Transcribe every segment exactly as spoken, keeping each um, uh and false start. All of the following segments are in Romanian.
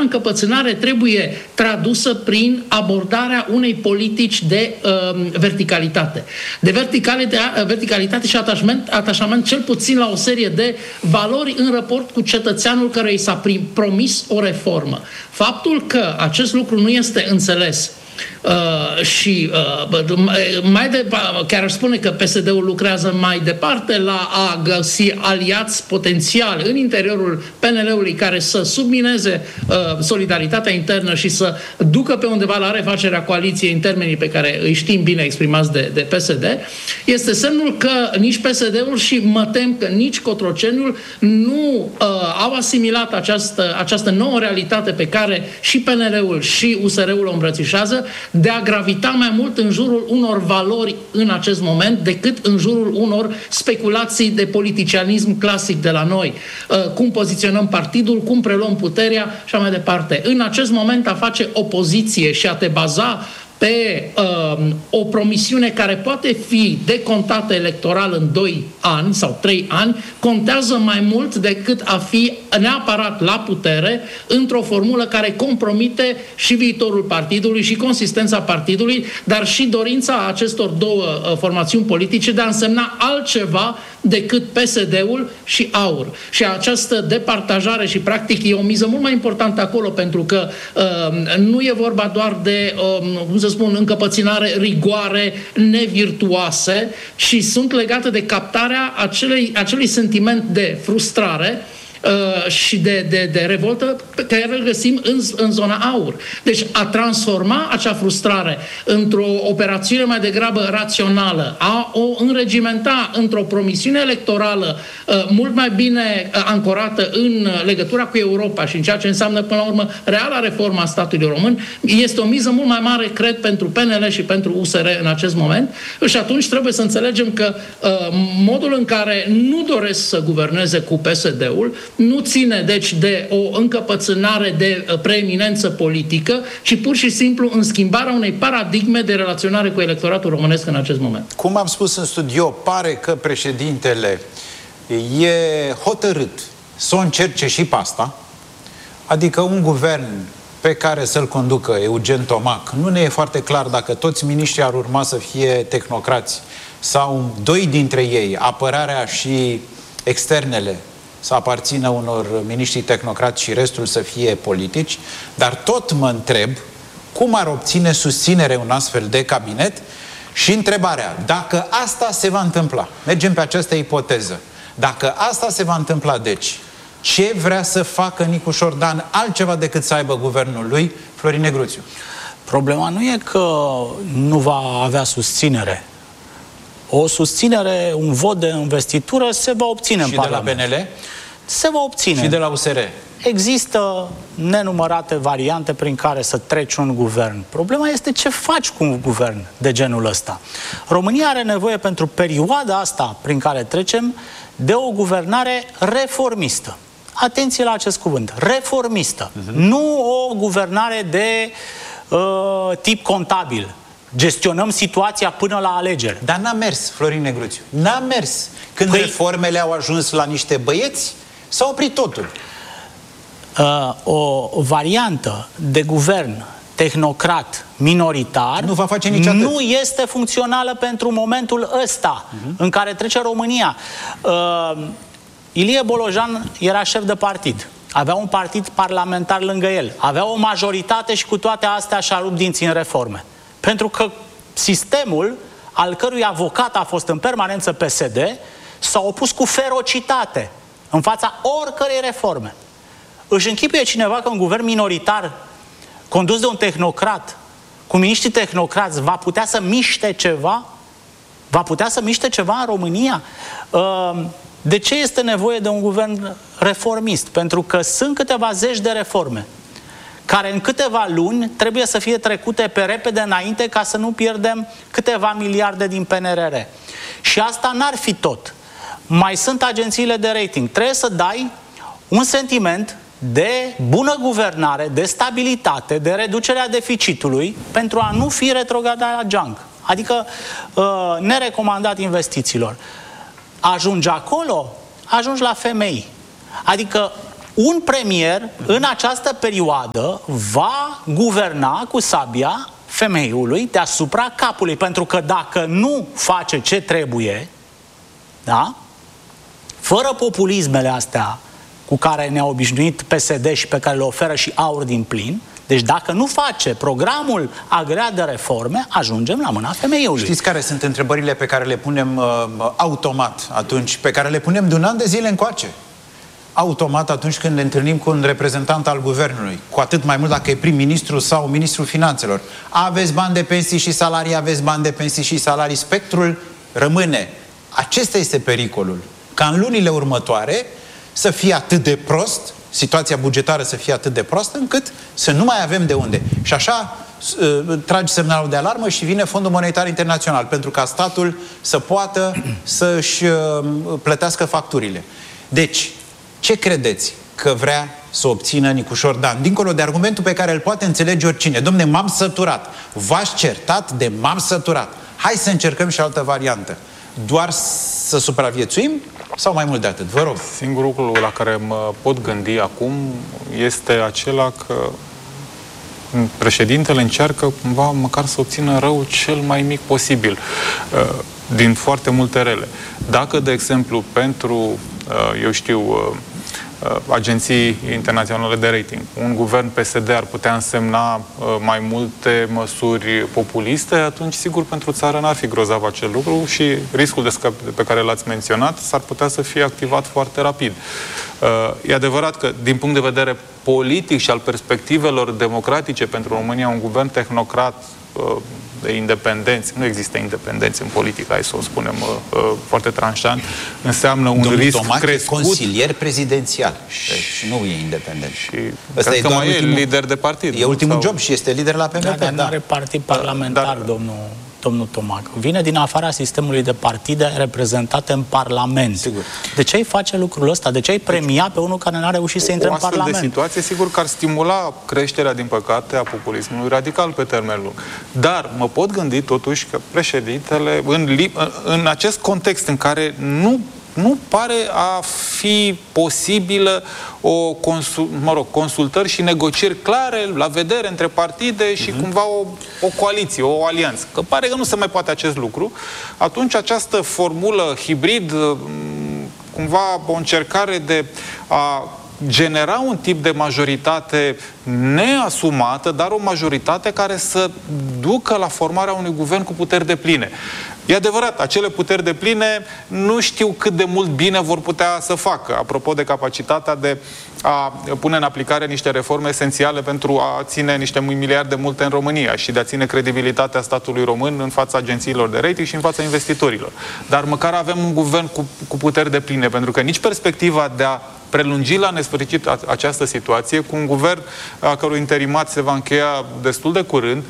încăpățânare trebuie tradusă prin abordarea unei politici de uh, verticalitate. De, verticale, de uh, verticalitate și atașament, atașament cel puțin la o serie de valori în raport cu cetățeanul căruia i s-a promis o reformă. Faptul că acest lucru nu este înțeles Uh, și uh, mai de, chiar aș spune că P S D-ul lucrează mai departe la a găsi aliați potențiali în interiorul P N L-ului care să submineze uh, solidaritatea internă și să ducă pe undeva la refacerea coaliției în termenii pe care îi știm bine exprimați de, de P S D, este semnul că nici P S D-ul și mă tem că nici Cotroceniul nu uh, au asimilat această, această nouă realitate pe care și P N L-ul și U S R-ul o îmbrățișează, de a gravita mai mult în jurul unor valori în acest moment decât în jurul unor speculații de politicianism clasic de la noi. Cum poziționăm partidul, cum preluăm puterea și așa mai departe. În acest moment a face opoziție și a te baza pe uh, o promisiune care poate fi decontată electoral în doi ani sau trei ani, contează mai mult decât a fi neapărat la putere într-o formulă care compromite și viitorul partidului și consistența partidului, dar și dorința acestor două uh, formațiuni politice de a însemna altceva decât P S D-ul și AUR. Și această departajare și practic e o miză mult mai importantă acolo, pentru că uh, nu e vorba doar de, uh, cum să spun, încăpățânare, rigoare nevirtuoase, ci sunt legate de captarea acelei, acelui sentiment de frustrare uh, și de, de, de revoltă pe care îl găsim în, în zona AUR. Deci a transforma acea frustrare într-o operațiune mai degrabă rațională, a o înregimenta într-o promisiune electorală uh, mult mai bine uh, ancorată în legătura cu Europa și în ceea ce înseamnă până la urmă reala reforma a statului român, este o miză mult mai mare, cred, pentru P N L și pentru U S R în acest moment. Și atunci trebuie să înțelegem că uh, modul în care nu doresc să guverneze cu P S D-ul nu ține, deci, de o încăpățânare de preeminență politică, ci pur și simplu în schimbarea unei paradigme de relaționare cu electoratul românesc în acest moment. Cum am spus în studio, pare că președintele e hotărât să o încerce și pe asta, adică un guvern pe care să-l conducă Eugen Tomac. Nu ne e foarte clar dacă toți miniștrii ar urma să fie tehnocrați sau doi dintre ei, apărarea și externele, să aparțină unor miniștri tehnocrați și restul să fie politici, dar tot mă întreb cum ar obține susținere un astfel de cabinet și întrebarea, dacă asta se va întâmpla, mergem pe această ipoteză, dacă asta se va întâmpla, deci, ce vrea să facă Nicu Șordan altceva decât să aibă guvernul lui, Florin Negruțiu? Problema nu e că nu va avea susținere. O susținere, un vot de investitură se va obține și în Parlament. Și de la P N L? Se va obține. Și de la U S R? Există nenumărate variante prin care să treci un guvern. Problema este ce faci cu un guvern de genul ăsta. România are nevoie pentru perioada asta prin care trecem de o guvernare reformistă. Atenție la acest cuvânt. Reformistă. Uh-huh. Nu o guvernare de uh, tip contabil. Gestionăm situația până la alegeri. Dar n-a mers, Florin Negruțiu. N-a mers. Când păi, reformele au ajuns la niște băieți, s-a oprit totul. Uh, o variantă de guvern tehnocrat, minoritar, nu va face nici atât. Nu este funcțională pentru momentul ăsta uh-huh. în care trece România. Uh, Ilie Bolojan era șef de partid. Avea un partid parlamentar lângă el. Avea o majoritate și cu toate astea și-a rupt dinții în reforme. Pentru că sistemul, al cărui avocat a fost în permanență P S D, s-a opus cu ferocitate în fața oricărei reforme. Își închipuie cineva că un guvern minoritar condus de un tehnocrat, cu miniștri tehnocrați, va putea să miște ceva? Va putea să miște ceva în România? De ce este nevoie de un guvern reformist? Pentru că sunt câteva zeci de reforme care în câteva luni trebuie să fie trecute pe repede înainte ca să nu pierdem câteva miliarde din P N R R. Și asta n-ar fi tot. Mai sunt agențiile de rating. Trebuie să dai un sentiment de bună guvernare, de stabilitate, de reducerea deficitului pentru a nu fi retrogradat la junk. Adică uh, nerecomandat investițiilor. Ajungi acolo, ajungi la femei. Adică un premier în această perioadă va guverna cu sabia femeiului deasupra capului, pentru că dacă nu face ce trebuie, da? Fără populismele astea cu care ne-a obișnuit P S D și pe care le oferă și Aur din plin, deci dacă nu face programul agreat de reforme, ajungem la mâna femeiului. Știți care sunt întrebările pe care le punem uh, automat atunci, pe care le punem de un an de zile încoace? Automat atunci când ne întâlnim cu un reprezentant al guvernului, cu atât mai mult dacă e prim-ministru sau ministrul finanțelor. Aveți bani de pensii și salarii, aveți bani de pensii și salarii, spectrul rămâne. Acesta este pericolul. Ca în lunile următoare să fie atât de prost, situația bugetară să fie atât de proastă, încât să nu mai avem de unde. Și așa uh, tragi semnalul de alarmă și vine Fondul Monetar Internațional, pentru ca statul să poată să-și uh, plătească facturile. Deci, ce credeți că vrea să obțină Nicușor Dan? Dincolo de argumentul pe care îl poate înțelege oricine. Dom'le, m-am săturat. V-ați certat de m-am săturat. Hai să încercăm și altă variantă. Doar să supraviețuim sau mai mult de atât? Vă rog. Singurul lucru la care mă pot gândi acum este acela că președintele încearcă cumva măcar să obțină rău cel mai mic posibil din foarte multe rele. Dacă, de exemplu, pentru, eu știu, agenții internaționale de rating, un guvern P S D ar putea însemna mai multe măsuri populiste, atunci, sigur, pentru țară n-ar fi grozav acel lucru și riscul de scăp pe care l-ați menționat s-ar putea să fie activat foarte rapid. E adevărat că, din punct de vedere politic și al perspectivelor democratice pentru România, un guvern tehnocrat de independenți, nu există independenți în politică, hai să o spunem uh, uh, foarte tranșant, înseamnă un Domnul risc Tomac crescut. E consilier prezidențial și nu e independent. Și ăsta e că mai ultimul, e lider de partid. E ultimul sau... job și este lider la P M P. Da, dar da. nu are partid parlamentar, dar, domnul, domnul Tomac. Vine din afara sistemului de partide reprezentate în Parlament. Sigur. De ce ai face lucrul ăsta? De ce ai premia pe unul care n-a reușit să intre în Parlament? O astfel de situație, sigur că ar stimula creșterea, din păcate, a populismului radical pe termen lung. Dar mă pot gândi totuși că președintele, în, în acest context în care nu nu pare a fi posibilă o consul, mă rog, consultări și negocieri clare, la vedere, între partide și uh-huh. cumva o, o coaliție, o alianță. Că pare că nu se mai poate acest lucru. Atunci această formulă hibrid, cumva o încercare de a genera un tip de majoritate neasumată, dar o majoritate care să ducă la formarea unui guvern cu puteri depline. E adevărat, acele puteri depline nu știu cât de mult bine vor putea să facă. Apropo de capacitatea de a pune în aplicare niște reforme esențiale pentru a ține niște miliarde multe în România și de a ține credibilitatea statului român în fața agențiilor de rating și în fața investitorilor. Dar măcar avem un guvern cu, cu puteri depline, pentru că nici perspectiva de a prelungi la nesfârșit această situație, cu un guvern a cărui interimat se va încheia destul de curând.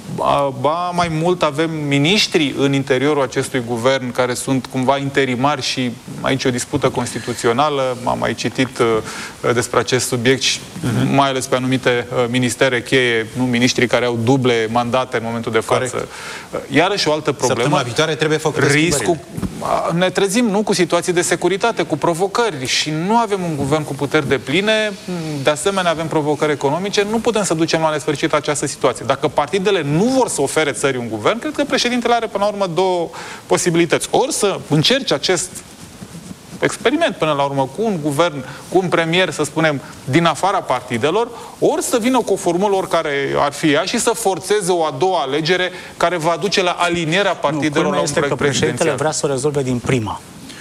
Ba mai mult avem miniștri în interiorul acestui guvern care sunt cumva interimari și aici o dispută constituțională. Am mai citit uh, despre acest subiect și uh-huh. mai ales pe anumite uh, ministere cheie, nu miniștri care au duble mandate în momentul de față. Corect. Iarăși o altă problemă. Săptămâna viitoare trebuie făcut riscul. Ne trezim, nu, cu situații de securitate, cu provocări și nu avem un guvern cu puteri depline, de asemenea avem provocări economice, nu putem să ducem la nesfârșit această situație. Dacă partidele nu vor să ofere țării un guvern, cred că președintele are până la urmă două posibilități. Ori să încerci acest experiment până la urmă cu un guvern, cu un premier, să spunem, din afara partidelor, ori să vină cu o formulă oricare ar fi ea și să forțeze o a doua alegere care va duce la alinierea partidelor. Nu, la un este că președintele vrea să o rezolve din prima.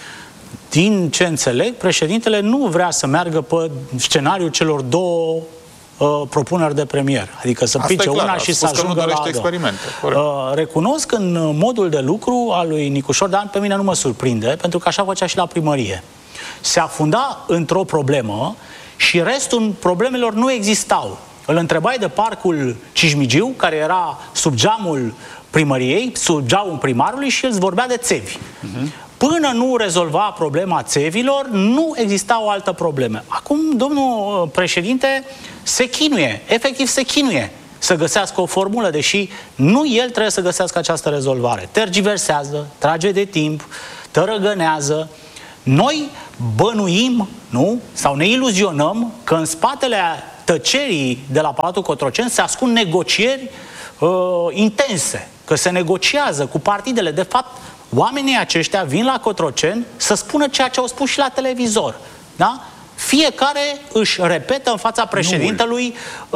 Din ce înțeleg, președintele nu vrea să meargă pe scenariul celor două uh, propuneri de premier. Adică să pice clar, una și să ajungă la experimente. Uh, recunosc că în modul de lucru al lui Nicușor Dan pe mine nu mă surprinde, pentru că așa făcea și la primărie. Se afunda într-o problemă și restul problemelor nu existau. Îl întrebai de parcul Cismigiu, care era sub geamul primăriei, sub geamul primarului, și el îți vorbea de țevi. Uh-huh. Până nu rezolva problema țevilor, nu exista o altă problemă. Acum, domnul președinte se chinuie, efectiv se chinuie să găsească o formulă, deși nu el trebuie să găsească această rezolvare. Tergiversează, trage de timp, tărăgânează. Noi bănuim, nu? Sau ne iluzionăm că în spatele tăcerii de la Palatul Cotroceni se ascund negocieri uh, intense, că se negociază cu partidele. De fapt, oamenii aceștia vin la Cotroceni să spună ceea ce au spus și la televizor. Da? Fiecare își repetă în fața președintelui uh,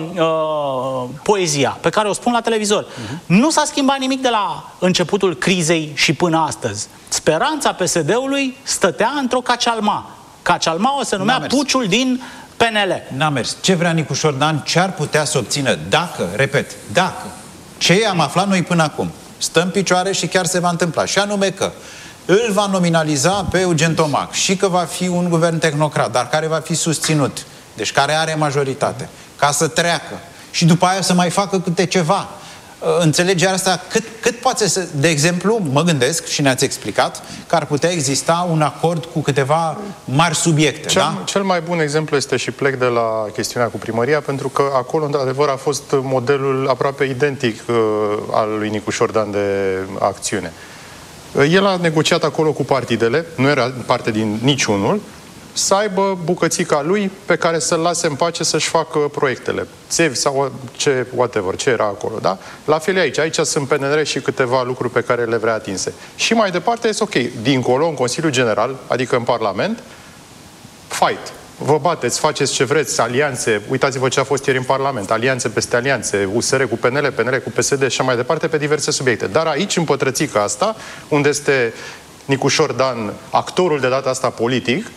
uh, poezia pe care o spun la televizor. Uh-huh. Nu s-a schimbat nimic de la începutul crizei și până astăzi. Speranța P S D-ului stătea într-o cacealma. Cacealma o se numea puciul din P N L. N-a mers. Ce vrea Nicu Șordan? Ce ar putea să obțină dacă, repet, dacă, ce am aflat noi până acum, stă în picioare și chiar se va întâmpla, și anume că îl va nominaliza pe Eugen Tomac și că va fi un guvern tehnocrat, dar care va fi susținut, deci care are majoritate, ca să treacă și după aia să mai facă câte ceva. Înțelegerea asta, cât, cât poate să... De exemplu, mă gândesc, și ne-ați explicat, că ar putea exista un acord cu câteva mari subiecte, cel, da? Cel mai bun exemplu este, și plec de la chestiunea cu primăria, pentru că acolo, într-adevăr, a fost modelul aproape identic uh, al lui Nicu Șordan de acțiune. El a negociat acolo cu partidele, nu era parte din niciunul, să aibă bucățica lui pe care să-l lase în pace să-și facă proiectele. Țevi sau ce, whatever, ce era acolo, da? La fel aici. Aici sunt P N L și câteva lucruri pe care le vrea atinse. Și mai departe este ok. Dincolo, în Consiliul General, adică în Parlament, fight. Vă bateți, faceți ce vreți, alianțe. Uitați-vă ce a fost ieri în Parlament. Alianțe peste alianțe, U S R cu P N L, P N L cu P S D și așa mai departe, pe diverse subiecte. Dar aici, în pătrățica asta, unde este Nicu Șordan, actorul de data asta politic,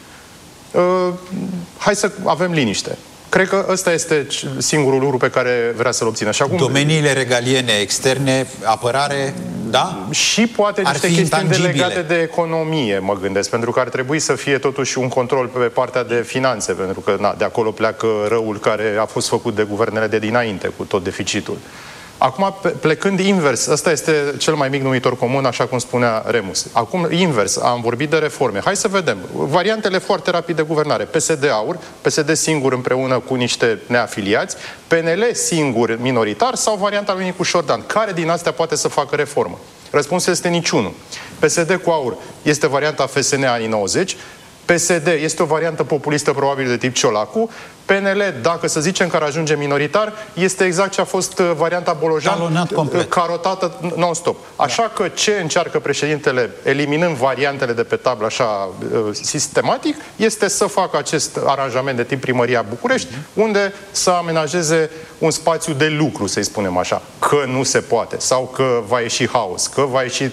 Uh, hai să avem liniște. Cred că ăsta este singurul lucru pe care vrea să-l obțină. Și acum, domeniile regaliene externe, apărare, da? Și poate niște chestiuni de legate de economie, mă gândesc, pentru că ar trebui să fie totuși un control pe partea de finanțe, pentru că na, de acolo pleacă răul care a fost făcut de guvernele de dinainte, cu tot deficitul. Acum, plecând invers, ăsta este cel mai mic numitor comun, așa cum spunea Remus. Acum, invers, am vorbit de reforme. Hai să vedem. Variantele foarte rapide de guvernare. P S D aur, P S D singur împreună cu niște neafiliați, P N L singur minoritar sau varianta lui Nicu Șordan. Care din astea poate să facă reformă? Răspunsul este niciunul. P S D cu aur este varianta F S N anii nouăzeci, P S D este o variantă populistă probabil de tip Ciolacu, P N L, dacă să zicem că ar ajunge minoritar, este exact ce a fost varianta Bolojan, carotată non-stop. Așa că ce încearcă președintele, eliminând variantele de pe tablă așa sistematic, este să facă acest aranjament de tip Primăria București, unde să amenajeze un spațiu de lucru, să-i spunem așa, că nu se poate, sau că va ieși haos, că va ieși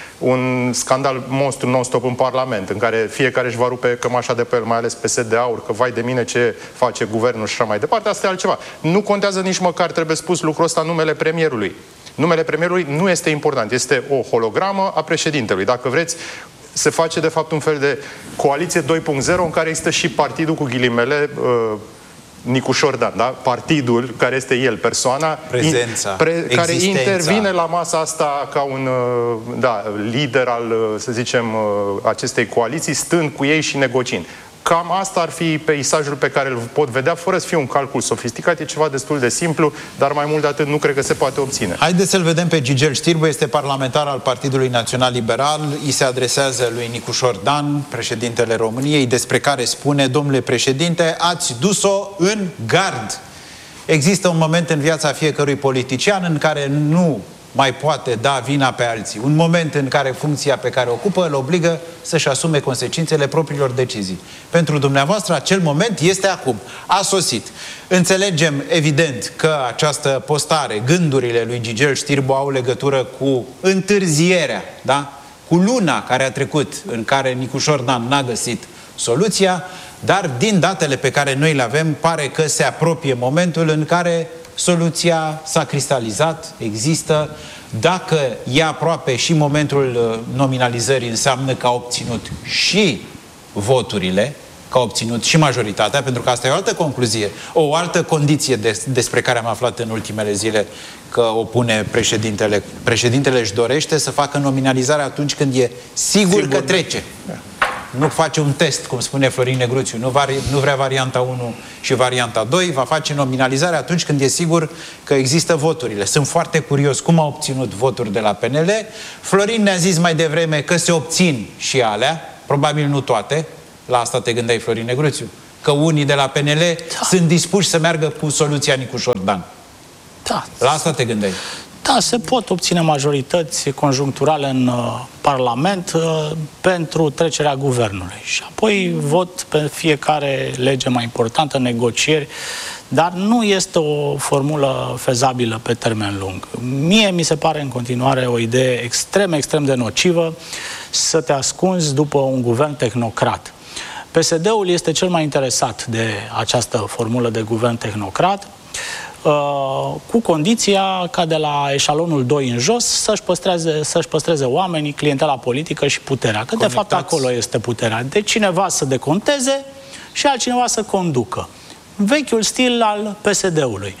un scandal monstru non-stop în Parlament, în care fiecare își va rupe cămașa de pe el, mai ales P S D aur, că vai de mine ce face guvernul și așa mai departe. Asta e altceva. Nu contează nici măcar, trebuie spus lucrul ăsta, numele premierului. Numele premierului nu este important, este o hologramă a președintelui. Dacă vreți, se face de fapt un fel de coaliție doi punct zero în care există și partidul cu ghilimele uh, Nicu Șordan, da? Partidul care este el, persoana prezența, pre, care intervine la masa asta ca un da, lider al, să zicem, acestei coaliții, stând cu ei și negociind. Cam asta ar fi peisajul pe care îl pot vedea, fără să fie un calcul sofisticat, e ceva destul de simplu, dar mai mult de atât nu cred că se poate obține. Haideți să-l vedem pe Gigel Știrbu, este parlamentar al Partidului Național Liberal, îi se adresează lui Nicu Șordan, președintele României, despre care spune: domnule președinte, ați dus-o în gard. Există un moment în viața fiecărui politician în care nu mai poate da vina pe alții. Un moment în care funcția pe care o ocupă îl obligă să-și asume consecințele propriilor decizii. Pentru dumneavoastră, acel moment este acum. A sosit. Înțelegem, evident, că această postare, gândurile lui Gigel Știrbu au legătură cu întârzierea, da? Cu luna care a trecut, în care Nicu Șordan n-a găsit soluția, dar din datele pe care noi le avem, pare că se apropie momentul în care soluția s-a cristalizat, există. Dacă e aproape și momentul nominalizării, înseamnă că a obținut și voturile, că a obținut și majoritatea, pentru că asta e o altă concluzie, o altă condiție des, despre care am aflat în ultimele zile că o pune președintele. Președintele își dorește să facă nominalizarea atunci când e sigur, sigur. că trece. Nu face un test, cum spune Florin Negruțiu, nu, vari, nu vrea varianta unu și varianta doi, va face nominalizarea atunci când e sigur că există voturile. Sunt foarte curios cum a obținut voturi de la P N L. Florin ne-a zis mai devreme că se obțin și alea, probabil nu toate, La asta te gândeai, Florin Negruțiu? Că unii de la P N L da. sunt dispuși să meargă cu soluția Nicușor Dan. Da. La asta te gândeai? Da, se pot obține majorități conjuncturale în uh, Parlament uh, pentru trecerea guvernului. Și apoi vot pe fiecare lege mai importantă, negocieri, dar nu este o formulă fezabilă pe termen lung. Mie mi se pare în continuare o idee extrem, extrem de nocivă să te ascunzi după un guvern tehnocrat. P S D-ul este cel mai interesat de această formulă de guvern tehnocrat, cu condiția ca de la eșalonul doi în jos să-și păstreze, să-și păstreze oamenii, clientela politică și puterea. Că Conectați. de fapt acolo este puterea. De cineva să deconteze și altcineva să conducă. Vechiul stil al P S D-ului.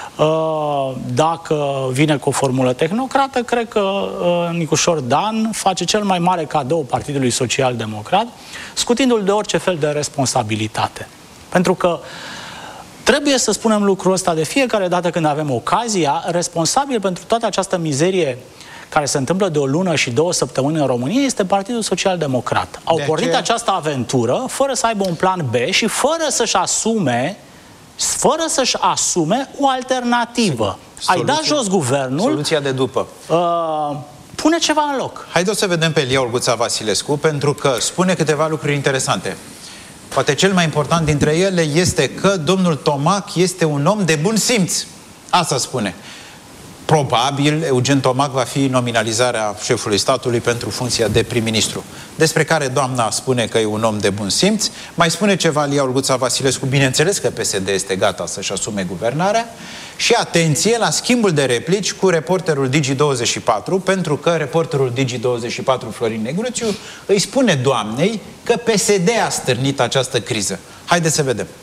Dacă vine cu o formulă tehnocrată, cred că Nicușor Dan face cel mai mare cadou Partidului Social-Democrat, scutindu-l de orice fel de responsabilitate. Pentru că trebuie să spunem lucrul ăsta de fiecare dată când avem ocazia. Responsabil pentru toată această mizerie care se întâmplă de o lună și două săptămâni în România este Partidul Social-Democrat. Au de pornit aceea... această aventură fără să aibă un plan B și fără să-și asume fără să-și asume o alternativă. Soluția, ai dat jos guvernul. Soluția de după. Uh, pune ceva în loc. Haideți să vedem pe Ilie Olguța Vasilescu, pentru că spune câteva lucruri interesante. Poate cel mai important dintre ele este că domnul Tomac este un om de bun simț. Asta spune. Probabil Eugen Tomac va fi nominalizarea șefului statului pentru funcția de prim-ministru, despre care doamna spune că e un om de bun simț. Mai spune ceva Ilie Olguța Vasilescu, bineînțeles că P S D este gata să-și asume guvernarea. Și atenție la schimbul de replici cu reporterul Digi douăzeci și patru, pentru că reporterul Digi douăzeci și patru, Florin Negruțiu, îi spune doamnei că P S D a stârnit această criză. Haideți să vedem.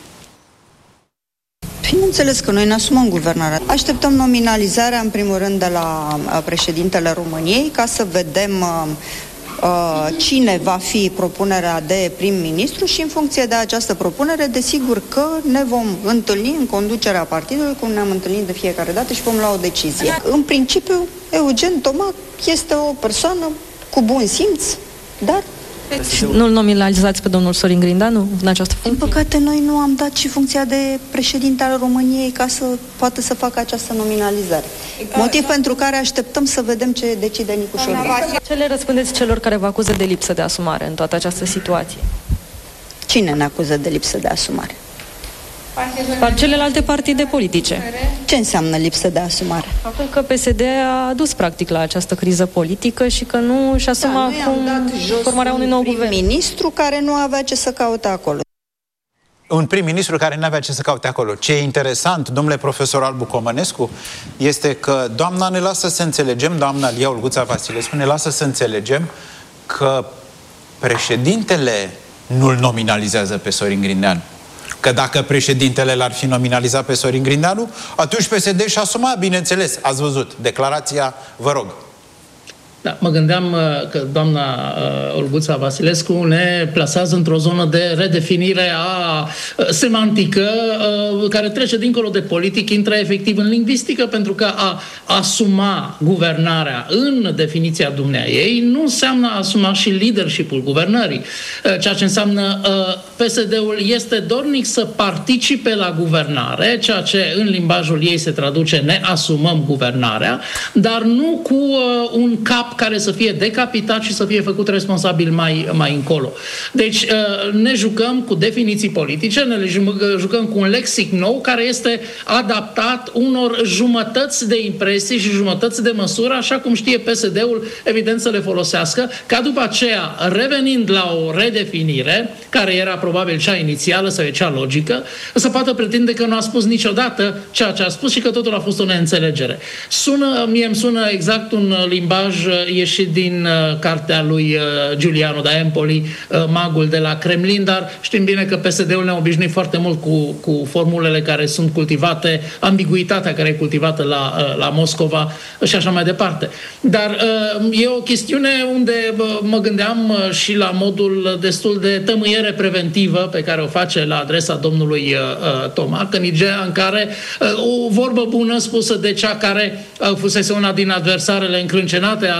Bineînțeles că noi ne asumăm guvernarea. Așteptăm nominalizarea, în primul rând, de la președintele României, ca să vedem uh, cine va fi propunerea de prim-ministru și, în funcție de această propunere, desigur că ne vom întâlni în conducerea partidului, cum ne-am întâlnit de fiecare dată, și vom lua o decizie. În principiu, Eugen Tomac este o persoană cu bun simț, dar... Nu-l nominalizați pe domnul Sorin Grindeanu în această funcție? Din păcate, noi nu am dat și funcția de președinte al României ca să poată să facă această nominalizare. Motiv da. pentru care așteptăm să vedem ce decide Nicușor Dan. Ce le răspundeți celor care vă acuză de lipsă de asumare în toată această situație? Cine ne acuză de lipsă de asumare? Celelalte partide politice. Ce înseamnă lipsă de asumare? Faptul că P S D a adus practic la această criză politică și că nu își asuma da, acum formarea unui nou guvern. Un prim-ministru care nu avea ce să caute acolo. Un prim-ministru care nu avea ce să caute acolo. Ce e interesant, domnule profesor Albu Comănescu, este că doamna ne lasă să înțelegem, doamna Ilie Olguța Vasilescu ne lasă să înțelegem că președintele nu-l nominalizează pe Sorin Grindeanu. Că dacă președintele l-ar fi nominalizat pe Sorin Grindeanu, atunci P S D și asuma, bineînțeles, ați văzut. Declarația, vă rog. Da, mă gândeam că doamna uh, Olguța Vasilescu ne plasează într-o zonă de redefinire a uh, semantică uh, care trece dincolo de politic, intră efectiv în lingvistică, pentru că a asuma guvernarea în definiția dumneaei nu înseamnă a asuma și leadership-ul guvernării. Uh, ceea ce înseamnă uh, P S D-ul este dornic să participe la guvernare, ceea ce în limbajul ei se traduce ne asumăm guvernarea, dar nu cu uh, un cap care să fie decapitat și să fie făcut responsabil mai, mai încolo. Deci ne jucăm cu definiții politice, ne jucăm cu un lexic nou care este adaptat unor jumătăți de impresii și jumătăți de măsură, așa cum știe P S D-ul, evident, să le folosească, ca după aceea, revenind la o redefinire, care era probabil cea inițială sau cea logică, să poată pretinde că nu a spus niciodată ceea ce a spus și că totul a fost o neînțelegere. Sună, mie îmi sună exact un limbaj ieșit din uh, cartea lui uh, Giuliano da Empoli, uh, magul de la Kremlin, dar știm bine că P S D-ul ne-a obișnuit foarte mult cu, cu formulele care sunt cultivate, ambiguitatea care e cultivată la, uh, la Moscova și așa mai departe. Dar uh, e o chestiune unde uh, mă gândeam uh, și la modul destul de tămâiere preventivă pe care o face la adresa domnului uh, Tomac, în ideea în care uh, o vorbă bună spusă de cea care uh, fusese una din adversarele încrâncenate ale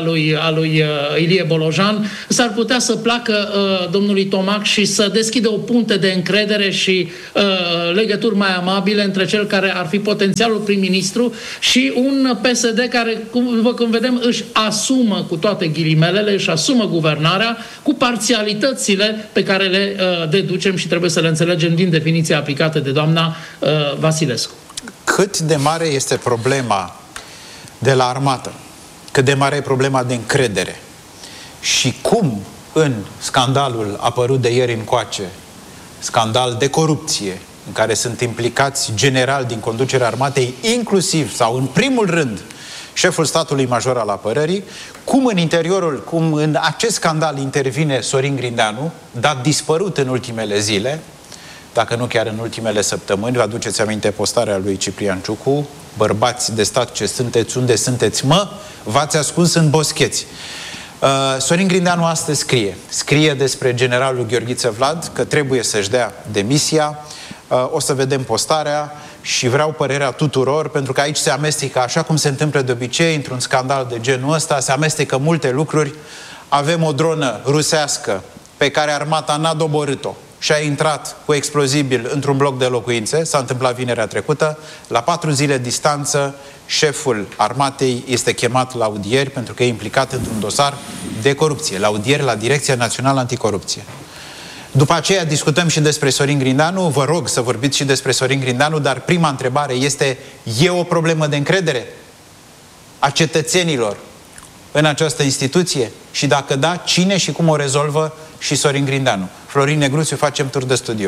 lui, a lui uh, Ilie Bolojan, s-ar putea să placă uh, domnului Tomac și să deschidă o punte de încredere și uh, legături mai amabile între cel care ar fi potențialul prim-ministru și un P S D care, cum, cum vedem, își asumă cu toate ghilimelele, își asumă guvernarea cu parțialitățile pe care le uh, deducem și trebuie să le înțelegem din definiția aplicată de doamna uh, Vasilescu. Cât de mare este problema de la armată? Cât de mare e problema de încredere? Și cum în scandalul apărut de ieri încoace, scandal de corupție, în care sunt implicați generali din conducerea armatei, inclusiv sau în primul rând șeful statului major al apărării, cum în interiorul, cum în acest scandal intervine Sorin Grindeanu, dat dispărut în ultimele zile, dacă nu chiar în ultimele săptămâni. Vă aduceți aminte postarea lui Ciprian Ciucu: bărbați de stat ce sunteți, unde sunteți, mă? V-ați ascuns în boscheți. Uh, Sorin Grindeanu astăzi scrie. Scrie despre generalul Gheorghiță Vlad că trebuie să-și dea demisia. Uh, o să vedem postarea și vreau părerea tuturor, pentru că aici se amestecă, așa cum se întâmplă de obicei, într-un scandal de genul ăsta, se amestecă multe lucruri. Avem o dronă rusească pe care armata n-a doborât-o și a intrat cu explozibil într-un bloc de locuințe, s-a întâmplat vinerea trecută. La patru zile distanță, șeful armatei este chemat la audieri pentru că e implicat într-un dosar de corupție, la audieri la Direcția Națională Anticorupție. După aceea discutăm și despre Sorin Grindeanu. Vă rog să vorbiți și despre Sorin Grindeanu, dar prima întrebare este: e o problemă de încredere a cetățenilor în această instituție? Și dacă da, cine și cum o rezolvă și Sorin Grindeanu? Florin Negruțiu, facem tur de studio.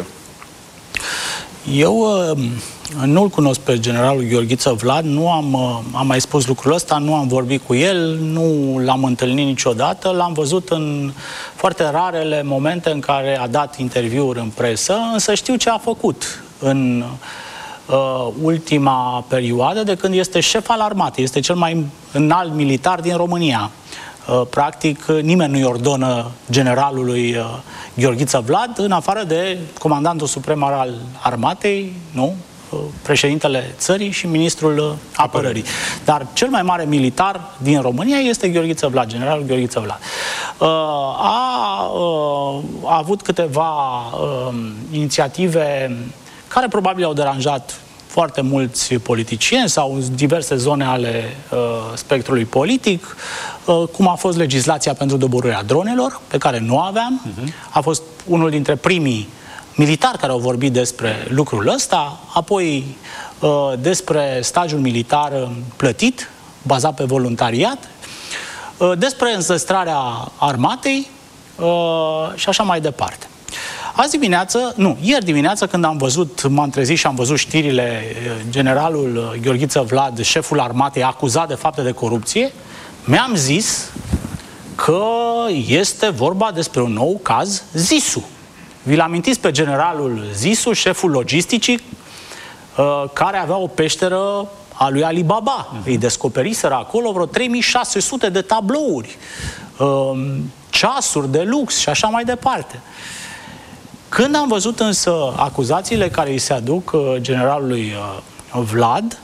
Eu nu-l cunosc pe generalul Gheorghiță Vlad, nu am, am mai spus lucrul ăsta, nu am vorbit cu el, nu l-am întâlnit niciodată, l-am văzut în foarte rarele momente în care a dat interviuri în presă, însă știu ce a făcut în uh, ultima perioadă, de când este șef al armatei, este cel mai înalt militar din România. Practic, nimeni nu-i ordonă generalului Gheorghiță Vlad, în afară de comandantul suprem al armatei, nu? Președintele țării și ministrul apărării. Dar cel mai mare militar din România este Gheorghiță Vlad, generalul Gheorghiță Vlad. A, a avut câteva inițiative care probabil au deranjat foarte mulți politicieni sau diverse zone ale uh, spectrului politic, uh, cum a fost legislația pentru doborârea dronelor, pe care nu aveam. Uh-huh. A fost unul dintre primii militari care au vorbit despre lucrul ăsta, apoi uh, despre stagiul militar plătit, bazat pe voluntariat, uh, despre înzestrarea armatei uh, și așa mai departe. Azi dimineață, nu, ieri dimineață, când am văzut, m-am trezit și am văzut știrile, generalul Gheorghiță Vlad, șeful armatei, acuzat de fapte de corupție, mi-am zis că este vorba despre un nou caz Zisu. Vi-l amintiți pe generalul Zisu, șeful logisticii, care avea o peșteră a lui Alibaba. Uh-huh. Îi descoperiseră acolo vreo trei mii șase sute de tablouri, ceasuri de lux și așa mai departe. Când am văzut însă acuzațiile care îi se aduc uh, generalului uh, Vlad,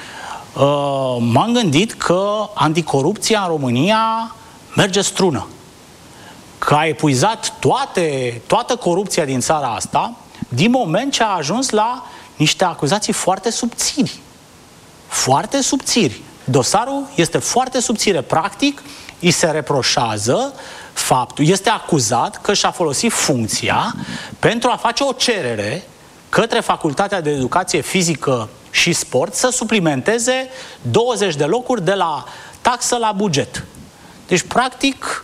uh, m-am gândit că anticorupția în România merge strună. Că a epuizat toate, toată corupția din țara asta, din moment ce a ajuns la niște acuzații foarte subțiri. Foarte subțiri. Dosarul este foarte subțire. Practic, îi se reproșează faptul, este acuzat că și-a folosit funcția pentru a face o cerere către Facultatea de Educație Fizică și Sport să suplimenteze douăzeci de locuri de la taxă la buget. Deci, practic,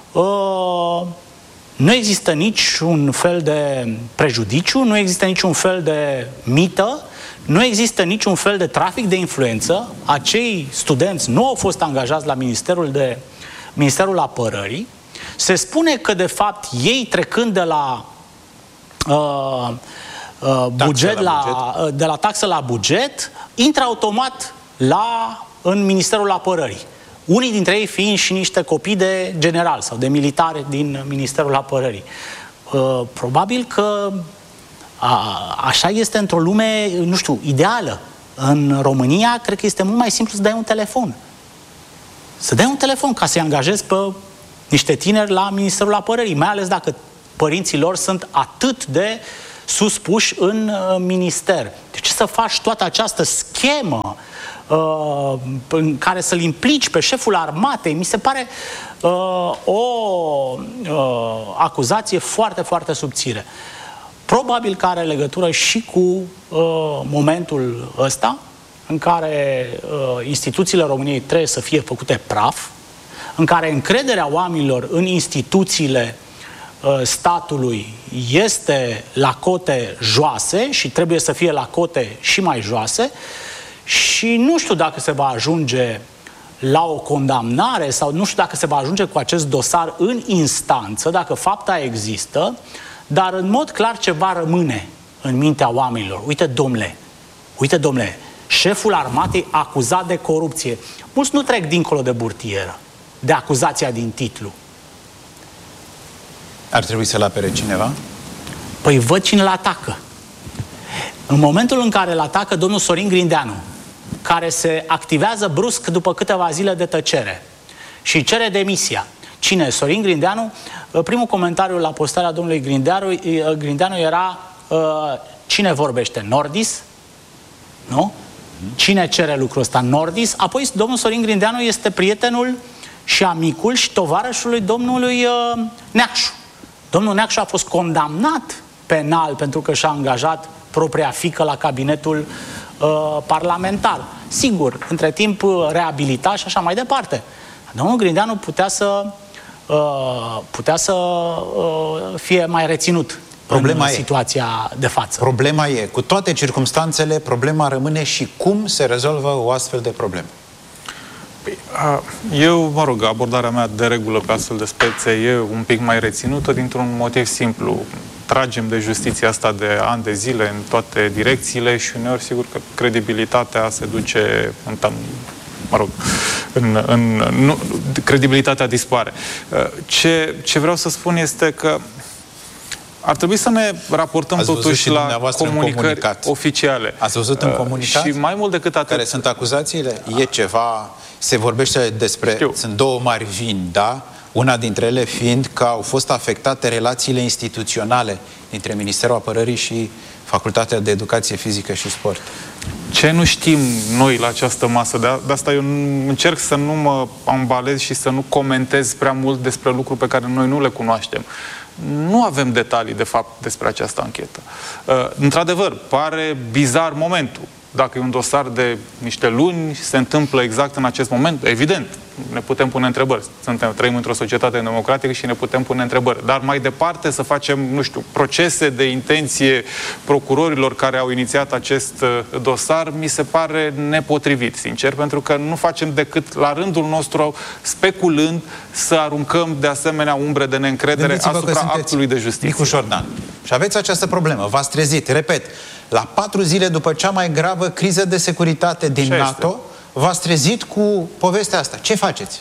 nu există niciun fel de prejudiciu, nu există niciun fel de mită, nu există niciun fel de trafic de influență. Acei studenți nu au fost angajați la Ministerul, de, Ministerul Apărării. Se spune că, de fapt, ei trecând de la, uh, uh, buget la, la, buget. de la taxă la buget, intră automat la, în Ministerul Apărării. Unii dintre ei fiind și niște copii de general sau de militari din Ministerul Apărării. Uh, probabil că a, așa este într-o lume, nu știu, ideală. În România, cred că este mult mai simplu să dai un telefon. să dai un telefon ca să-i angajezi pe niște tineri la Ministerul Apărării, mai ales dacă părinții lor sunt atât de suspuși în uh, minister. De ce să faci toată această schemă uh, în care să-l implici pe șeful armatei? Mi se pare uh, o uh, acuzație foarte, foarte subțire. Probabil că are legătură și cu uh, momentul ăsta în care uh, instituțiile României trebuie să fie făcute praf, în care încrederea oamenilor în instituțiile uh, statului este la cote joase și trebuie să fie la cote și mai joase și nu știu dacă se va ajunge la o condamnare sau nu știu dacă se va ajunge cu acest dosar în instanță, dacă fapta există, dar în mod clar ceva rămâne în mintea oamenilor. Uite, domnule, uite, domnule, șeful armatei acuzat de corupție. Mulți nu trec dincolo de burtieră, de acuzația din titlu. Ar trebui să-l apere cineva? Păi văd cine îl atacă. În momentul în care îl atacă domnul Sorin Grindeanu, care se activează brusc după câteva zile de tăcere și cere demisia. Cine? Sorin Grindeanu? Primul comentariu la postarea domnului Grindeanu, Grindeanu era cine vorbește? Nordis? Nu? Cine cere lucrul ăsta? Nordis? Apoi domnul Sorin Grindeanu este prietenul și amicul și tovarășul lui domnului uh, Neacșu. Domnul Neacșu a fost condamnat penal pentru că și-a angajat propria fiică la cabinetul uh, parlamentar. Sigur, între timp reabilita și așa mai departe. Domnul Grindeanu putea să uh, putea să uh, fie mai reținut. Problema în e, situația de față. Problema e, cu toate circumstanțele, problema rămâne și cum se rezolvă o astfel de problemă. Eu, mă rog, abordarea mea de regulă pe astfel de spețe e un pic mai reținută dintr-un motiv simplu. Tragem de justiția asta de ani de zile în toate direcțiile și uneori, sigur că credibilitatea se duce în tam, mă rog, în, în, nu, credibilitatea dispare. Ce, ce vreau să spun este că ar trebui să ne raportăm Ați totuși la comunicări oficiale. Ați văzut în comunicat? Și mai mult decât atât. Care sunt acuzațiile? E ceva, se vorbește despre, Știu. Sunt două mari vini, da? Una dintre ele fiind că au fost afectate relațiile instituționale dintre Ministerul Apărării și Facultatea de Educație Fizică și Sport. Ce nu știm noi la această masă, de, de asta eu încerc să nu mă ambalez și să nu comentez prea mult despre lucruri pe care noi nu le cunoaștem. Nu avem detalii, de fapt, despre această anchetă. Uh, într-adevăr, pare bizar momentul. Dacă e un dosar de niște luni, se întâmplă exact în acest moment, evident, ne putem pune întrebări. Suntem, trăim într-o societate democratică și ne putem pune întrebări. Dar mai departe să facem, nu știu, procese de intenție procurorilor care au inițiat acest dosar, mi se pare nepotrivit, sincer, pentru că nu facem decât, la rândul nostru, speculând, să aruncăm de asemenea umbre de neîncredere asupra actului de justiție. Nicu Șordan. Și aveți această problemă. V-ați trezit, repet, la patru zile după cea mai gravă criză de securitate din Ce NATO, v-ați trezit cu povestea asta. Ce faceți?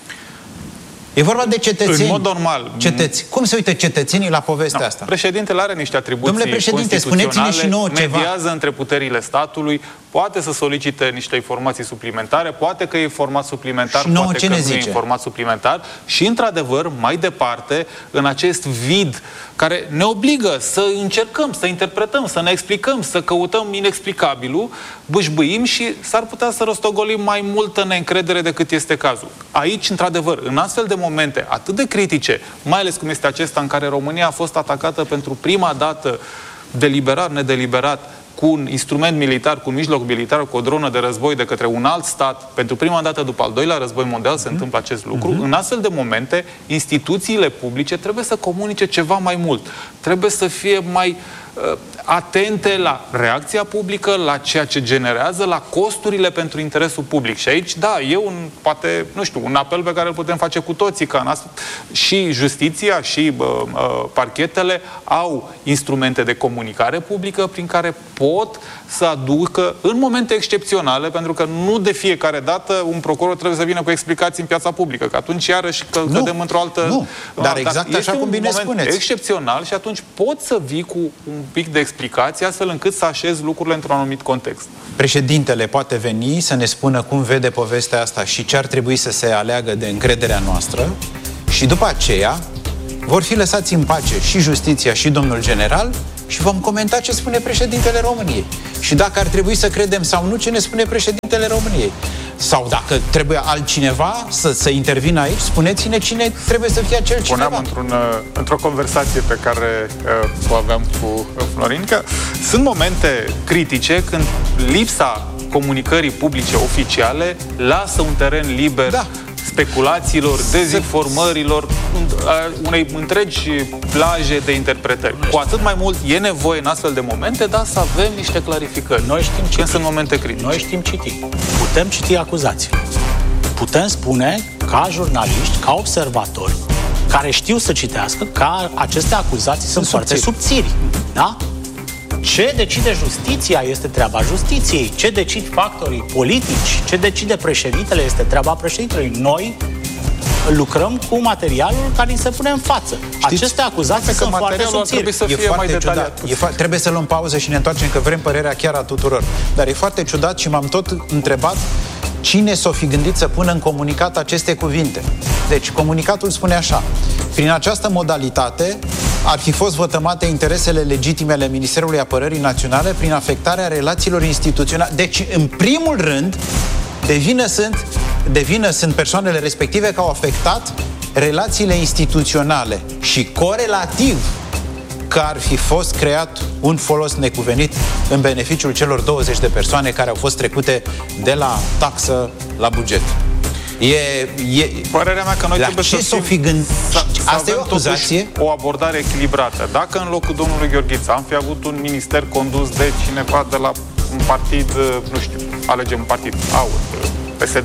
E vorba de cetățeni. În mod normal. Cetăți. Cum se uită cetățenii la povestea no, asta? Președintele are niște atribuții Domnule președinte, spuneți-ne și nouă ceva. Mediază între puterile statului, poate să solicite niște informații suplimentare, poate că e informat suplimentar, și nouă poate ce că ne nu zice? e informat suplimentar și, într-adevăr, mai departe, în acest vid care ne obligă să încercăm, să interpretăm, să ne explicăm, să căutăm inexplicabilul, bâșbâim și s-ar putea să rostogolim mai multă neîncredere decât este cazul. Aici, într-adevăr, în astfel de momente atât de critice, mai ales cum este acesta în care România a fost atacată pentru prima dată, deliberat, nedeliberat, cu un instrument militar, cu un mijloc militar, cu o dronă de război de către un alt stat, pentru prima dată după al doilea război mondial se mm-hmm. întâmplă acest lucru. Mm-hmm. În astfel de momente, instituțiile publice trebuie să comunice ceva mai mult. Trebuie să fie mai uh, atente la reacția publică, la ceea ce generează, la costurile pentru interesul public. Și aici, da, e un, poate, nu știu, un apel pe care îl putem face cu toții, ca în astfel, și justiția, și uh, uh, parchetele au instrumente de comunicare publică prin care pot să aducă în momente excepționale, pentru că nu de fiecare dată un procuror trebuie să vină cu explicații în piața publică, că atunci iarăși că cădem într-o altă... Nu, dar exact dar așa cum bine spuneți. excepțional și atunci poți să vii cu un pic de explicație, astfel încât să așez lucrurile într-un anumit context. Președintele poate veni să ne spună cum vede povestea asta și ce ar trebui să se aleagă de încrederea noastră și după aceea vor fi lăsați în pace și justiția și domnul general și vom comenta ce spune președintele României. Și dacă ar trebui să credem sau nu ce ne spune președintele României. Sau dacă trebuie altcineva să, să intervină aici, spuneți-ne cine trebuie să fie acel cineva. Spuneam într-un, într-o conversație pe care uh, o aveam cu Florin că sunt momente critice când lipsa comunicării publice oficiale lasă un teren liber da. speculațiilor, dezinformărilor, unei întregi plaje de interpretări. Cu atât mai mult e nevoie în astfel de momente, dar să avem niște clarificări. Noi știm citi. Când sunt momente critice. Noi știm citi. Putem citi acuzații. Putem spune, ca jurnaliști, ca observatori, care știu să citească, că aceste acuzații sunt, sunt foarte subțiri. Da? Ce decide justiția este treaba justiției. Ce decid factorii politici, ce decide președintele este treaba președintelui. Noi lucrăm cu materialul care ni se pune în față. Știți? Aceste acuzații sunt foarte subțiri. Să fie e mai ciudat. E fa- trebuie să luăm pauză și ne întoarcem, că vrem părerea chiar a tuturor. Dar e foarte ciudat și m-am tot întrebat cine s-o fi gândit să pună în comunicat aceste cuvinte. Deci, comunicatul spune așa: prin această modalitate ar fi fost vătămate interesele legitime ale Ministerului Apărării Naționale prin afectarea relațiilor instituționale. Deci, în primul rând, de vină sunt, de vină sunt persoanele respective că au afectat relațiile instituționale și corelativ că ar fi fost creat un folos necuvenit în beneficiul celor douăzeci de persoane care au fost trecute de la taxă la buget. E, e, Părerea mea că noi trebuie să, s-o fi gând... să, Asta să e o acuzație? O abordare echilibrată. Dacă în locul domnului Gheorghiță am fi avut un minister condus de cineva de la un partid, nu știu, alegem un partid, AUR, P S D,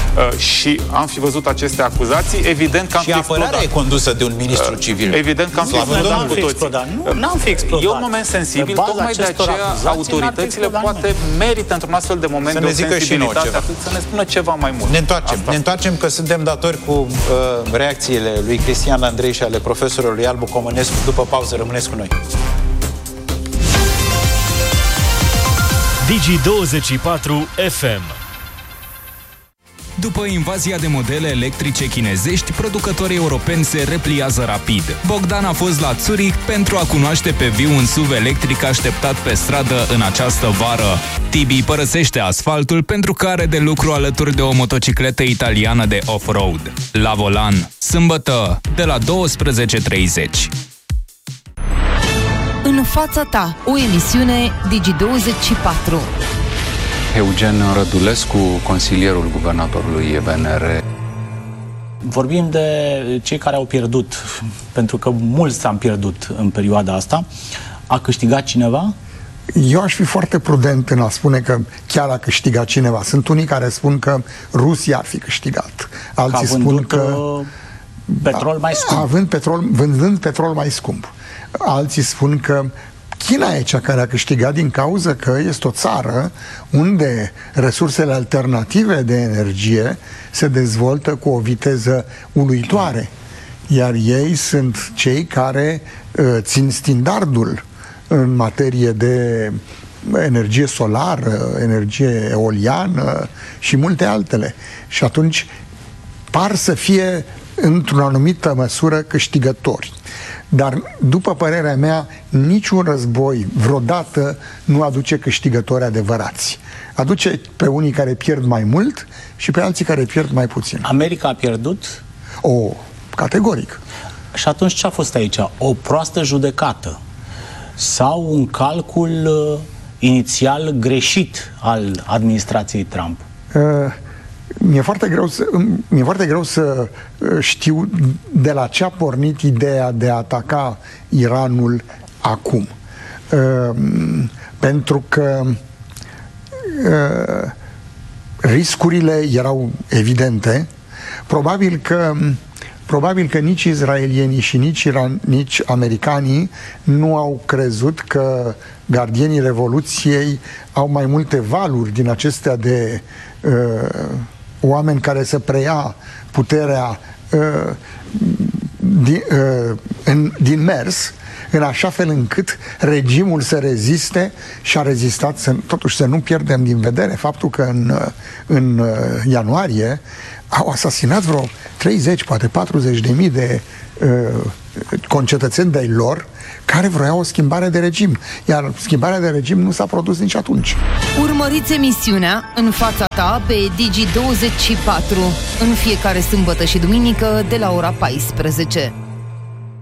și am fi văzut aceste acuzații, evident că am și fi explodat. Și apărarea e condusă de un ministru civil. Evident că am fi explodat cu toți. Nu, n-am fi explodat. E un moment sensibil, tocmai de aceea autoritățile poate merită într-un astfel de moment să de ne o zică sensibilitate, și nouă atât să ne spună ceva mai mult. Ne întoarcem, Asta. ne întoarcem că suntem datori cu uh, reacțiile lui Cristian Andrei și ale profesorului Albu Comănescu. După pauză, rămâneți cu noi. Digi douăzeci și patru F M. După invazia de modele electrice chinezești, producătorii europeni se repliază rapid. Bogdan a fost la Zurich pentru a cunoaște pe viu un S U V electric așteptat pe stradă în această vară. Tibi părăsește asfaltul pentru că are de lucru alături de o motocicletă italiană de off-road. La volan, sâmbătă, de la douăsprezece treizeci. În fața ta, o emisiune Digi douăzeci și patru. Eugen Rădulescu, consilierul guvernatorului B N R. Vorbim de cei care au pierdut, pentru că mulți am pierdut în perioada asta. A câștigat cineva? Eu aș fi foarte prudent în a spune că chiar a câștigat cineva. Sunt unii care spun că Rusia ar fi câștigat. Alții că spun că... petrol mai scump. Având petrol, vândând petrol mai scump. Alții spun că China e cea care a câștigat din cauza că este o țară unde resursele alternative de energie se dezvoltă cu o viteză uluitoare. Iar ei sunt cei care uh, țin standardul în materie de energie solară, energie eoliană și multe altele. Și atunci par să fie într-o anumită măsură câștigători. Dar, după părerea mea, niciun război vreodată nu aduce câștigători adevărați. Aduce pe unii care pierd mai mult și pe alții care pierd mai puțin. America a pierdut? O, categoric. Și atunci ce a fost aici? O proastă judecată? Sau un calcul uh, inițial greșit al administrației Trump? Uh, Mi-e foarte greu să, mi-e foarte greu să știu de la ce a pornit ideea de a ataca Iranul acum. Uh, pentru că uh, riscurile erau evidente. Probabil că Probabil că nici israelienii și nici, iran, nici americanii nu au crezut că gardienii Revoluției au mai multe valuri din acestea de uh, oameni care să preia puterea uh, din, uh, în, din mers, în așa fel încât regimul să reziste și a rezistat, să, totuși să nu pierdem din vedere faptul că în, în ianuarie au asasinat vreo treizeci, poate patruzeci de mii de uh, concetățeni de-ai lor care vroiau o schimbare de regim. Iar schimbarea de regim nu s-a produs nici atunci. Urmăriți emisiunea În fața ta pe Digi douăzeci și patru în fiecare sâmbătă și duminică de la ora paisprezece.